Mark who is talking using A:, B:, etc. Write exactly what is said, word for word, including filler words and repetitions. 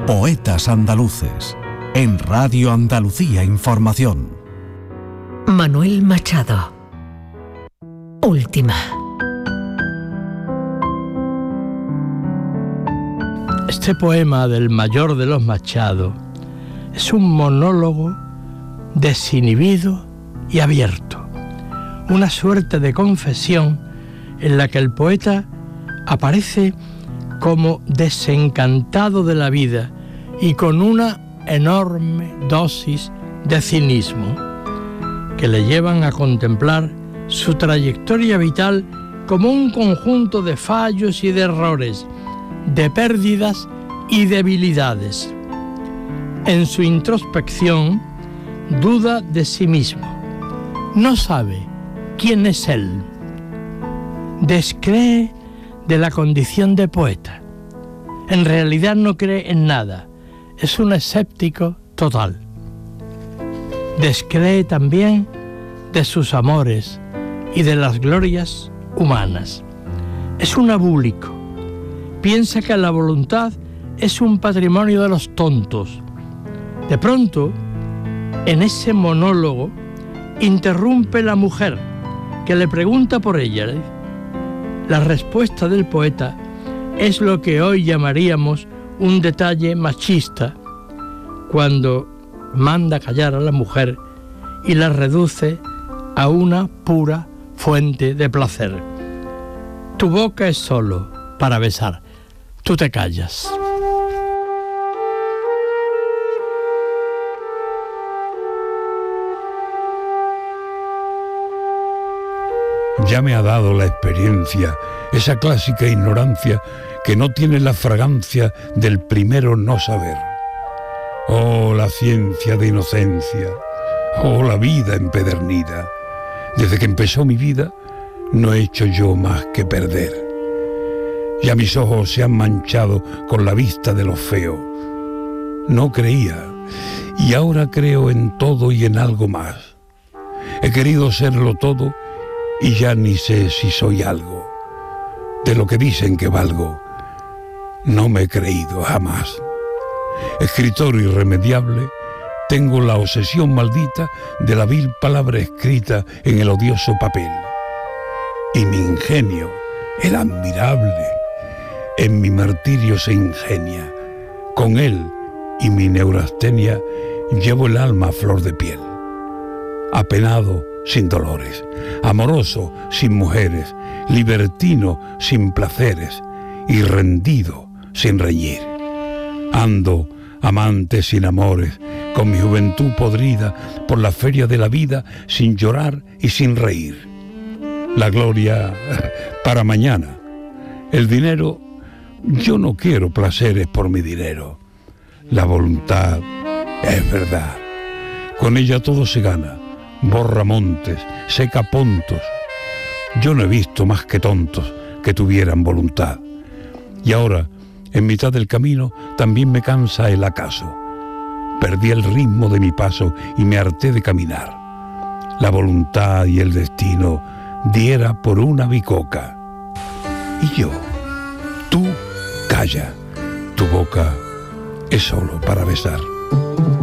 A: Poetas Andaluces, en Radio Andalucía Información.
B: Manuel Machado. Última.
C: Este poema del mayor de los Machado es un monólogo desinhibido y abierto, una suerte de confesión en la que el poeta aparece como desencantado de la vida y con una enorme dosis de cinismo que le llevan a contemplar su trayectoria vital como un conjunto de fallos y de errores, de pérdidas y debilidades. En su introspección duda de sí mismo, no sabe quién es él, descree de la condición de poeta. En realidad no cree en nada, es un escéptico total. Descree también de sus amores y de las glorias humanas. Es un abúlico. Piensa que la voluntad es un patrimonio de los tontos. De pronto, en ese monólogo, interrumpe la mujer, que le pregunta por ella. La respuesta del poeta es lo que hoy llamaríamos un detalle machista, cuando manda callar a la mujer y la reduce a una pura fuente de placer. Tu boca es solo para besar, tú te callas.
D: Ya me ha dado la experiencia, esa clásica ignorancia que no tiene la fragancia del primero no saber. Oh, la ciencia de inocencia, oh, la vida empedernida. Desde que empezó mi vida, no he hecho yo más que perder. Ya mis ojos se han manchado con la vista de lo feo. No creía, y ahora creo en todo y en algo más. He querido serlo todo, y ya ni sé si soy algo. De lo que dicen que valgo, no me he creído jamás. Escritor irremediable, tengo la obsesión maldita de la vil palabra escrita en el odioso papel. Y mi ingenio, el admirable, en mi martirio se ingenia. Con él y mi neurastenia llevo el alma a flor de piel. Apenado sin dolores, amoroso sin mujeres, libertino sin placeres y rendido sin reñir. Ando, amante sin amores, con mi juventud podrida por la feria de la vida sin llorar y sin reír. La gloria para mañana. El dinero, yo no quiero placeres por mi dinero. La voluntad es verdad. Con ella todo se gana. Borra montes, seca pontos. Yo no he visto más que tontos que tuvieran voluntad. Y ahora, en mitad del camino, también me cansa el acaso. Perdí el ritmo de mi paso y me harté de caminar. La voluntad y el destino diera por una bicoca. Y yo, tú, calla, tu boca es solo para besar.